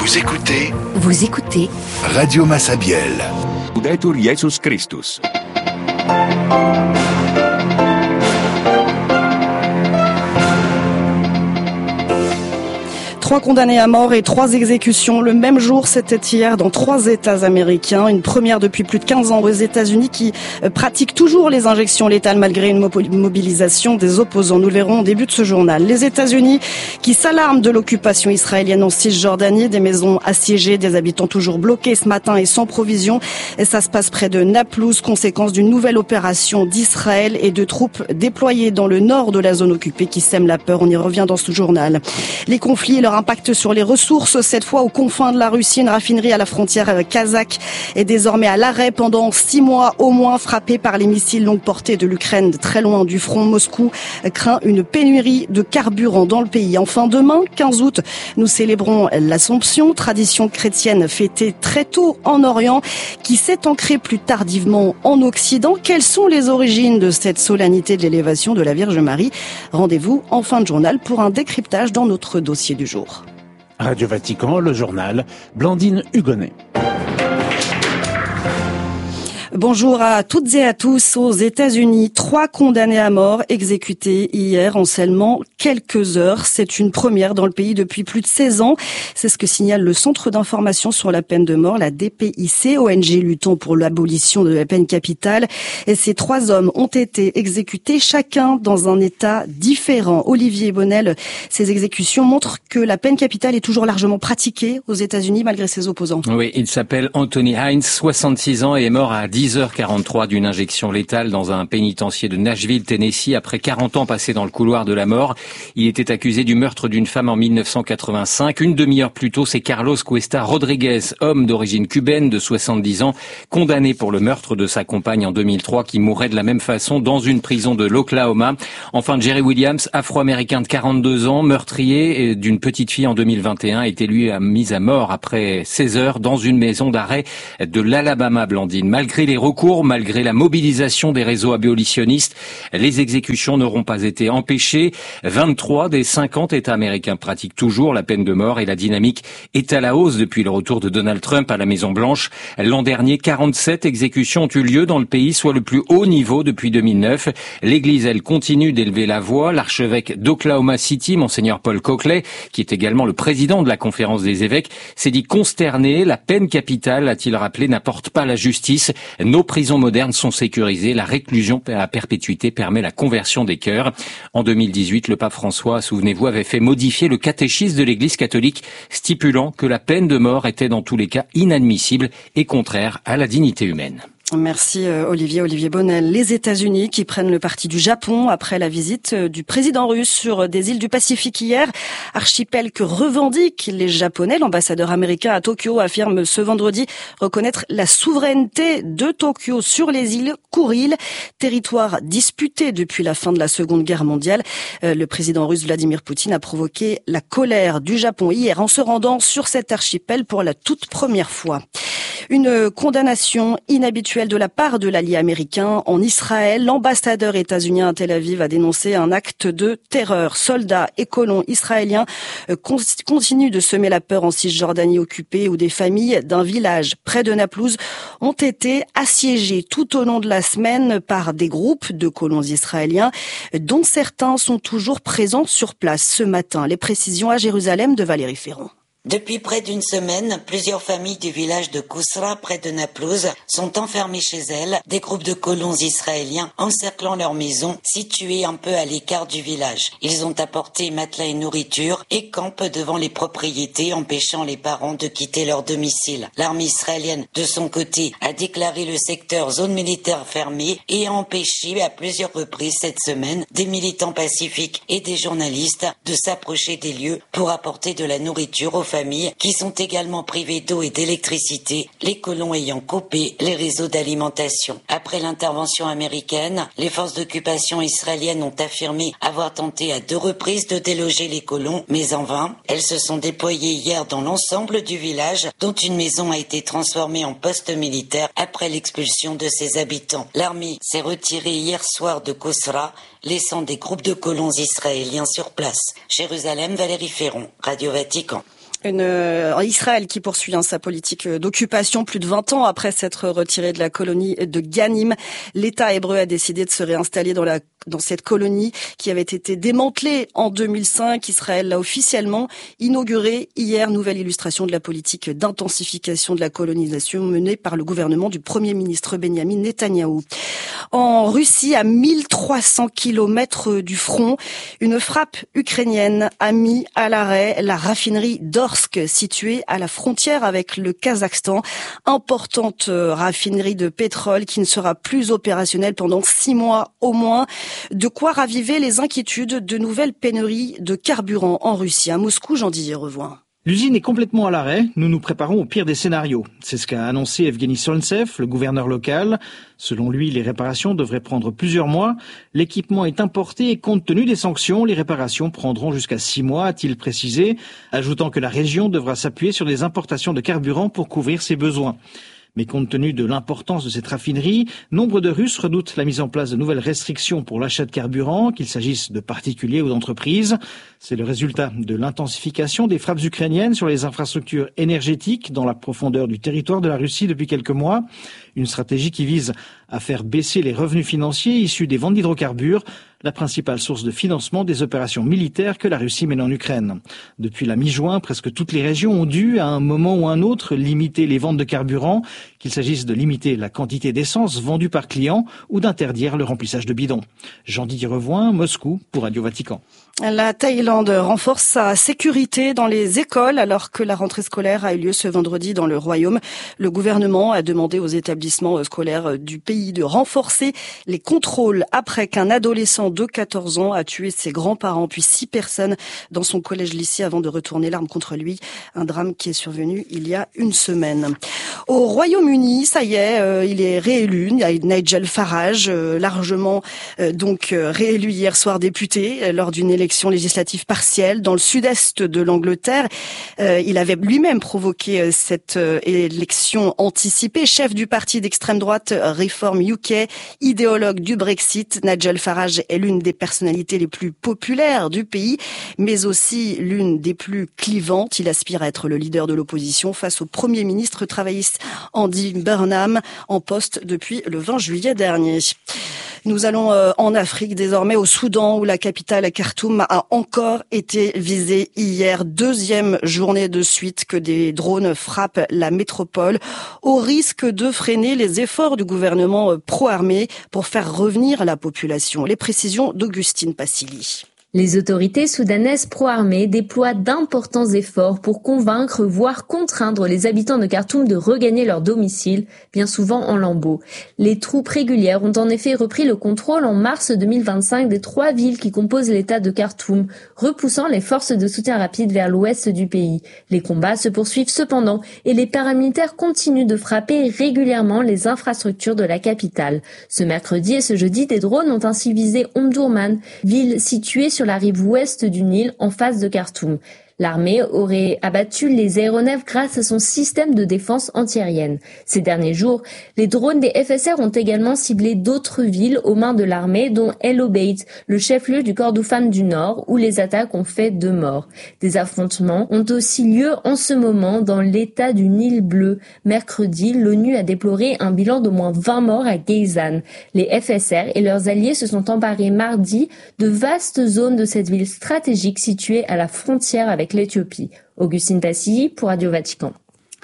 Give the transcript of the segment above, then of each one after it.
Vous écoutez Radio Massabielle. Laudetur Jesus Christus. Trois condamnés à mort et 3 exécutions le même jour, c'était hier dans 3 États américains. Une première depuis plus de 15 ans aux États-Unis qui pratique toujours les injections létales malgré une mobilisation des opposants. Nous le verrons au début de ce journal. Les États-Unis qui s'alarment de l'occupation israélienne en Cisjordanie, des maisons assiégées, des habitants toujours bloqués ce matin et sans provision. Et ça se passe près de Naplouse, conséquence d'une nouvelle opération d'Israël et de troupes déployées dans le nord de la zone occupée qui sème la peur. On y revient dans ce journal. Les conflits et leur impact sur les ressources, cette fois aux confins de la Russie. Une raffinerie à la frontière kazakh est désormais à l'arrêt pendant 6 mois au moins, frappée par les missiles longue portée de l'Ukraine très loin du front. Moscou craint une pénurie de carburant dans le pays. Enfin, demain, 15 août, nous célébrons l'Assomption, tradition chrétienne fêtée très tôt en Orient, qui s'est ancrée plus tardivement en Occident. Quelles sont les origines de cette solennité de l'élévation de la Vierge Marie? Rendez-vous en fin de journal pour un décryptage dans notre dossier du jour. Radio Vatican, le journal, Blandine Hugonnet. Bonjour à toutes et à tous. Aux États-Unis, 3 condamnés à mort exécutés hier en seulement quelques heures. C'est une première dans le pays depuis plus de 16 ans. C'est ce que signale le Centre d'information sur la peine de mort, la DPIC, ONG luttant pour l'abolition de la peine capitale. Et ces 3 hommes ont été exécutés, chacun dans un état différent. Olivier Bonnel, ces exécutions montrent que la peine capitale est toujours largement pratiquée aux États-Unis malgré ses opposants. Oui, il s'appelle Anthony Hines, 66 ans et est mort à 10h43 d'une injection létale dans un pénitencier de Nashville, Tennessee, après 40 ans passés dans le couloir de la mort. Il était accusé du meurtre d'une femme en 1985. Une demi-heure plus tôt, c'est Carlos Cuesta Rodriguez, homme d'origine cubaine de 70 ans, condamné pour le meurtre de sa compagne en 2003, qui mourait de la même façon dans une prison de l'Oklahoma. Enfin, Jerry Williams, afro-américain de 42 ans, meurtrier d'une petite fille en 2021, est lui mis à mort après 16 heures dans une maison d'arrêt de l'Alabama, Blandine. Malgré les recours, malgré la mobilisation des réseaux abolitionnistes, les exécutions n'auront pas été empêchées. 23 des 50 États américains pratiquent toujours la peine de mort et la dynamique est à la hausse depuis le retour de Donald Trump à la Maison-Blanche. L'an dernier, 47 exécutions ont eu lieu dans le pays, soit le plus haut niveau depuis 2009. L'Église, elle, continue d'élever la voix. L'archevêque d'Oklahoma City, Monseigneur Paul Coakley, qui est également le président de la Conférence des évêques, s'est dit consterné. La peine capitale, a-t-il rappelé, n'apporte pas la justice. Nos prisons modernes sont sécurisées. La réclusion à perpétuité permet la conversion des cœurs. En 2018, le pape François, souvenez-vous, avait fait modifier le catéchisme de l'Église catholique, stipulant que la peine de mort était dans tous les cas inadmissible et contraire à la dignité humaine. Merci Olivier Bonnel. Les États-Unis qui prennent le parti du Japon après la visite du président russe sur des îles du Pacifique hier, archipel que revendiquent les Japonais. L'ambassadeur américain à Tokyo affirme ce vendredi reconnaître la souveraineté de Tokyo sur les îles Kuril, territoire disputé depuis la fin de la Seconde Guerre mondiale. Le président russe Vladimir Poutine a provoqué la colère du Japon hier en se rendant sur cet archipel pour la toute première fois. Une condamnation inhabituelle de la part de l'allié américain en Israël. L'ambassadeur états-unien à Tel Aviv a dénoncé un acte de terreur. Soldats et colons israéliens continuent de semer la peur en Cisjordanie occupée où des familles d'un village près de Naplouse ont été assiégées tout au long de la semaine par des groupes de colons israéliens dont certains sont toujours présents sur place ce matin. Les précisions à Jérusalem de Valérie Ferron. Depuis près d'une semaine, plusieurs familles du village de Kousra, près de Naplouse, sont enfermées chez elles, des groupes de colons israéliens encerclant leur maison, située un peu à l'écart du village. Ils ont apporté matelas et nourriture et campent devant les propriétés, empêchant les parents de quitter leur domicile. L'armée israélienne, de son côté, a déclaré le secteur zone militaire fermée et a empêché à plusieurs reprises cette semaine des militants pacifiques et des journalistes de s'approcher des lieux pour apporter de la nourriture aux familles qui sont également privées d'eau et d'électricité, les colons ayant coupé les réseaux d'alimentation. Après l'intervention américaine, les forces d'occupation israéliennes ont affirmé avoir tenté à 2 reprises de déloger les colons, mais en vain. Elles se sont déployées hier dans l'ensemble du village, dont une maison a été transformée en poste militaire après l'expulsion de ses habitants. L'armée s'est retirée hier soir de Kousra, laissant des groupes de colons israéliens sur place. Jérusalem, Valérie Ferron, Radio Vatican. Israël qui poursuit sa politique d'occupation plus de 20 ans après s'être retiré de la colonie de Ganim. L'État hébreu a décidé de se réinstaller dans cette colonie qui avait été démantelée en 2005. Israël l'a officiellement inaugurée hier. Nouvelle illustration de la politique d'intensification de la colonisation menée par le gouvernement du Premier ministre Benyamin Netanyahou. En Russie, à 1300 kilomètres du front, une frappe ukrainienne a mis à l'arrêt la raffinerie d'Orsk située à la frontière avec le Kazakhstan. Importante raffinerie de pétrole qui ne sera plus opérationnelle pendant 6 mois au moins. De quoi raviver les inquiétudes de nouvelles pénuries de carburant en Russie. À Moscou, Jean-Didier Revoin. L'usine est complètement à l'arrêt. Nous nous préparons au pire des scénarios. C'est ce qu'a annoncé Evgeny Solntsev, le gouverneur local. Selon lui, les réparations devraient prendre plusieurs mois. L'équipement est importé et compte tenu des sanctions, les réparations prendront jusqu'à 6 mois, a-t-il précisé, ajoutant que la région devra s'appuyer sur des importations de carburant pour couvrir ses besoins. Mais compte tenu de l'importance de cette raffinerie, nombre de Russes redoutent la mise en place de nouvelles restrictions pour l'achat de carburant, qu'il s'agisse de particuliers ou d'entreprises. C'est le résultat de l'intensification des frappes ukrainiennes sur les infrastructures énergétiques dans la profondeur du territoire de la Russie depuis quelques mois. Une stratégie qui vise à faire baisser les revenus financiers issus des ventes d'hydrocarbures, la principale source de financement des opérations militaires que la Russie mène en Ukraine. Depuis la mi-juin, presque toutes les régions ont dû, à un moment ou un autre, limiter les ventes de carburant, qu'il s'agisse de limiter la quantité d'essence vendue par client ou d'interdire le remplissage de bidons. Jean-Didier Revoin, Moscou, pour Radio Vatican. La Thaïlande renforce sa sécurité dans les écoles alors que la rentrée scolaire a eu lieu ce vendredi dans le royaume. Le gouvernement a demandé aux établissements scolaires du pays de renforcer les contrôles après qu'un adolescent de 14 ans a tué ses grands-parents puis 6 personnes dans son collège-lycée avant de retourner l'arme contre lui. Un drame qui est survenu il y a une semaine. Au Royaume-Uni, ça y est, il est réélu. Nigel Farage, largement réélu hier soir député lors d'une élection législative partielle dans le sud-est de l'Angleterre. Il avait lui-même provoqué cette élection anticipée. Chef du parti d'extrême droite Reform UK, idéologue du Brexit, Nigel Farage est l'une des personnalités les plus populaires du pays, mais aussi l'une des plus clivantes. Il aspire à être le leader de l'opposition face au Premier ministre travailliste Andy Burnham, en poste depuis le 20 juillet dernier. Nous allons en Afrique, désormais au Soudan, où la capitale Khartoum a encore été visée hier. 2e journée de suite que des drones frappent la métropole, au risque de freiner les efforts du gouvernement pro-armé pour faire revenir la population. Les précisions d'Augustine Passili. Les autorités soudanaises pro-armées déploient d'importants efforts pour convaincre, voire contraindre les habitants de Khartoum de regagner leur domicile, bien souvent en lambeaux. Les troupes régulières ont en effet repris le contrôle en mars 2025 des 3 villes qui composent l'état de Khartoum, repoussant les forces de soutien rapide vers l'ouest du pays. Les combats se poursuivent cependant et les paramilitaires continuent de frapper régulièrement les infrastructures de la capitale. Ce mercredi et ce jeudi, des drones ont ainsi visé Omdurman, ville située sur la rive ouest du Nil, en face de Khartoum. L'armée aurait abattu les aéronefs grâce à son système de défense antiaérienne. Ces derniers jours, les drones des FSR ont également ciblé d'autres villes aux mains de l'armée, dont El Obeid, le chef-lieu du Kordofan du Nord, où les attaques ont fait 2 morts. Des affrontements ont aussi lieu en ce moment dans l'état du Nil bleu. Mercredi, l'ONU a déploré un bilan d'au moins 20 morts à Geizan. Les FSR et leurs alliés se sont emparés mardi de vastes zones de cette ville stratégique située à la frontière avec l'Éthiopie. Augustine Tassi pour Radio Vatican.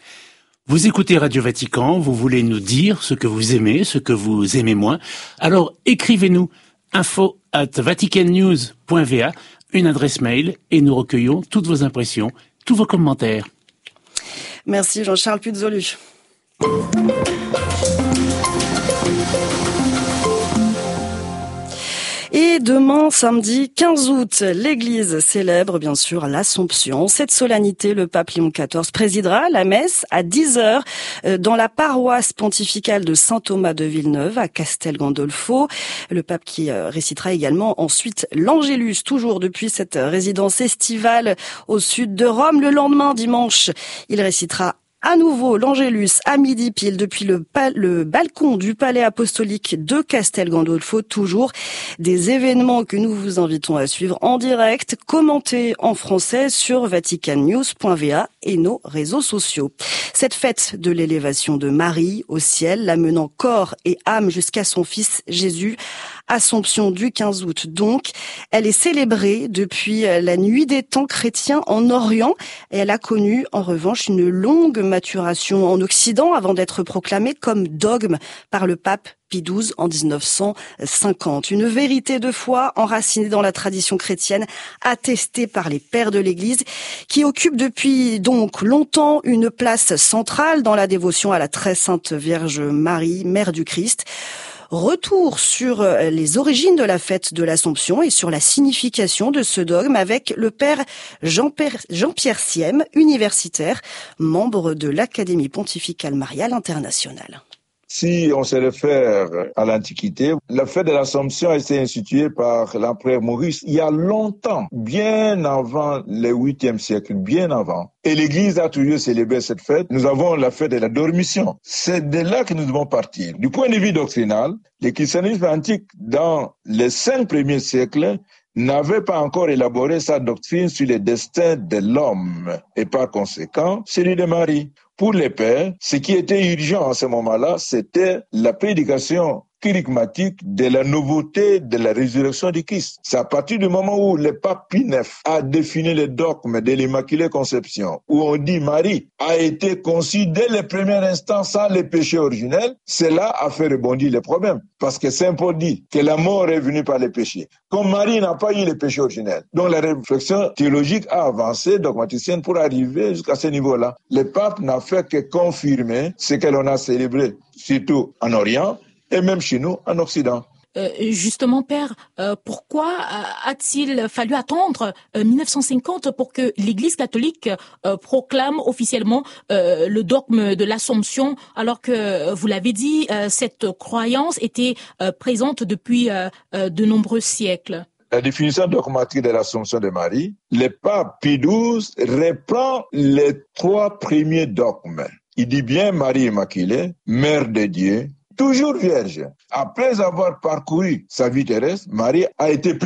Vous écoutez Radio Vatican, vous voulez nous dire ce que vous aimez, ce que vous aimez moins. Alors écrivez-nous info@vaticannews.va, une adresse mail, et nous recueillons toutes vos impressions, tous vos commentaires. Merci Jean-Charles Puzolu. Et demain, samedi 15 août, l'Église célèbre bien sûr l'Assomption. Cette solennité, le pape Léon XIV présidera la messe à 10h dans la paroisse pontificale de Saint-Thomas de Villeneuve à Castel Gandolfo. Le pape qui récitera également ensuite l'Angélus, toujours depuis cette résidence estivale au sud de Rome. Le lendemain, dimanche, il récitera À nouveau, l'Angélus, à midi pile, depuis le balcon du palais apostolique de Castel Gandolfo, toujours des événements que nous vous invitons à suivre en direct, commentés en français sur vaticannews.va et nos réseaux sociaux. Cette fête de l'élévation de Marie au ciel, l'amenant corps et âme jusqu'à son fils Jésus, Assomption du 15 août donc, elle est célébrée depuis la nuit des temps chrétiens en Orient et elle a connu en revanche une longue maturation en Occident avant d'être proclamée comme dogme par le pape Pie XII en 1950. Une vérité de foi enracinée dans la tradition chrétienne, attestée par les pères de l'Église, qui occupe depuis donc longtemps une place centrale dans la dévotion à la très sainte Vierge Marie, Mère du Christ. Retour sur les origines de la fête de l'Assomption et sur la signification de ce dogme avec le père Jean-Pierre Siem, universitaire, membre de l'Académie pontificale mariale internationale. Si on se réfère à l'Antiquité, la fête de l'Assomption a été instituée par l'empereur Maurice il y a longtemps, bien avant le 8e siècle, bien avant. Et l'Église a toujours célébré cette fête. Nous avons la fête de la Dormition. C'est de là que nous devons partir. Du point de vue doctrinal, le christianisme antique, dans les 5 premiers siècles, n'avait pas encore élaboré sa doctrine sur le destin de l'homme et par conséquent celui de Marie. Pour les pères, ce qui était urgent à ce moment-là, c'était la prédication charismatique de la nouveauté de la résurrection du Christ. C'est à partir du moment où le pape Pie IX a défini le dogme de l'Immaculée Conception, où on dit Marie a été conçue dès le premier instant sans le péché originel, cela a fait rebondir le problème. Parce que Saint Paul dit que la mort est venue par le péché. Comme Marie n'a pas eu le péché originel. Donc la réflexion théologique a avancé, dogmaticienne, pour arriver jusqu'à ce niveau-là. Le pape n'a fait que confirmer ce que l'on a célébré, surtout en Orient, et même chez nous, en Occident. Justement, Père, pourquoi a-t-il fallu attendre 1950 pour que l'Église catholique proclame officiellement le dogme de l'Assomption, alors que, vous l'avez dit, cette croyance était présente depuis de nombreux siècles? La définition dogmatique de l'Assomption de Marie, le pape Pie XII reprend les 3 premiers dogmes. Il dit bien Marie Immaculée, Mère de Dieu, toujours vierge. Après avoir parcouru sa vie terrestre, Marie a été prise